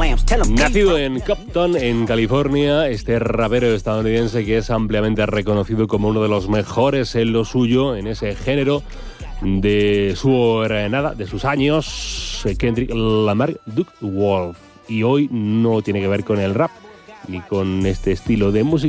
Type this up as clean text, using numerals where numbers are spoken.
Nacido en Compton, en California, este rapero estadounidense que es ampliamente reconocido como uno de los mejores en lo suyo, en ese género de de sus años, Kendrick Lamar Duke Wolf. Y hoy no tiene que ver con el rap ni con este estilo de música.